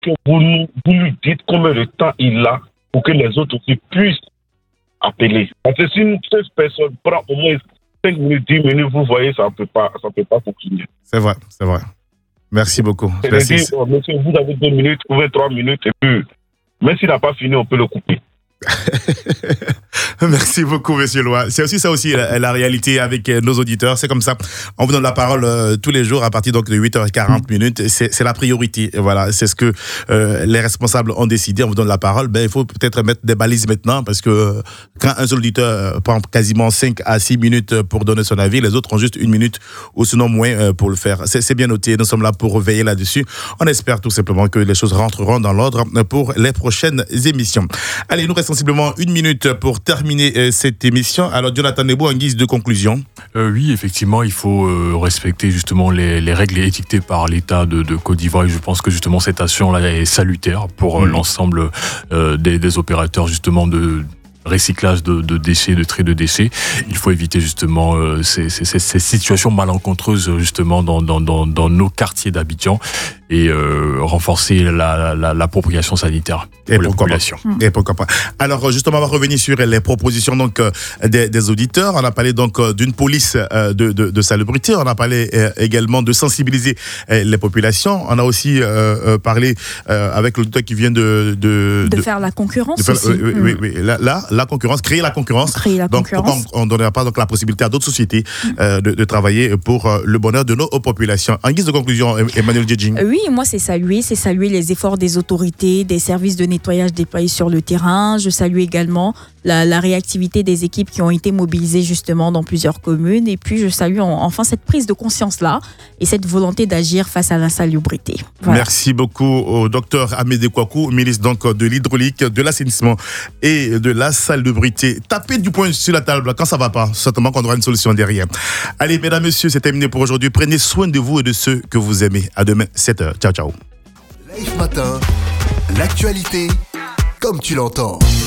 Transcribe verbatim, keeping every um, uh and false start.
que vous, nous- vous lui dites combien de temps il a pour que les autres aussi puissent appeler. Parce que si une seule personne prend au moins cinq minutes, dix minutes, vous voyez, ça ne peut pas, ça peut pas fonctionner. C'est vrai, c'est vrai. Merci beaucoup. C'est-à-dire, Merci. oh, monsieur, vous avez deux minutes, vous avez trois minutes, et puis, même s'il n'a pas fini, on peut le couper. Merci beaucoup, monsieur Loa. C'est aussi ça aussi la, la réalité avec euh, nos auditeurs. C'est comme ça. On vous donne la parole euh, tous les jours à partir donc de huit heures quarante minutes. C'est, c'est la priorité. Et voilà, c'est ce que euh, les responsables ont décidé. On vous donne la parole. Ben, il faut peut-être mettre des balises maintenant parce que euh, quand un seul auditeur euh, prend quasiment cinq à six minutes pour donner son avis, les autres ont juste une minute ou sinon moins euh, pour le faire. C'est, c'est bien noté. Nous sommes là pour veiller là-dessus. On espère tout simplement que les choses rentreront dans l'ordre pour les prochaines émissions. Allez, il nous reste sensiblement une minute pour terminer euh, cette émission. Alors, Jonathan Nebo, en guise de conclusion. Euh, oui, effectivement, il faut euh, respecter justement les, les règles étiquetées par l'État de, de Côte d'Ivoire. Et je pense que justement cette action-là est salutaire pour euh, Mmh. l'ensemble euh, des, des opérateurs justement de recyclage de, de déchets, de tri de déchets. Il faut éviter justement euh, ces, ces, ces situations malencontreuses justement dans, dans, dans, dans nos quartiers d'Abidjan et euh, renforcer la, la, l'appropriation sanitaire Et pour la pourquoi pas. population. Et pourquoi pas. Alors, justement, on va revenir sur les propositions donc, euh, des, des auditeurs. On a parlé donc euh, d'une police euh, de, de, de salubrité. On a parlé euh, également de sensibiliser euh, les populations. On a aussi euh, euh, parlé euh, avec l'auditeur qui vient de... De, De de- faire la concurrence de faire- aussi. oui, oui, Mm. oui, oui. Là, là, la concurrence, créer la concurrence. Créer la Donc, concurrence. pourquoi on ne donnerait pas donc, la possibilité à d'autres sociétés euh, de, de travailler pour euh, le bonheur de nos populations. En guise de conclusion, Emmanuel Djedjing. Euh, Oui, moi, c'est saluer, c'est saluer les efforts des autorités, des services de nettoyage déployés sur le terrain. Je salue également la, la réactivité des équipes qui ont été mobilisées justement dans plusieurs communes. Et puis, je salue en- enfin cette prise de conscience-là et cette volonté d'agir face à l'insalubrité. Voilà. Merci beaucoup au docteur Amédée Kouakou, ministre donc de l'hydraulique, de l'assainissement et de la salubrité. Tapez du poing sur la table quand ça va pas. Certainement qu'on aura une solution derrière. Allez, mesdames, messieurs, c'est terminé pour aujourd'hui. Prenez soin de vous et de ceux que vous aimez. À demain, sept heures. Ciao, ciao. Live Matin, l'actualité comme tu l'entends.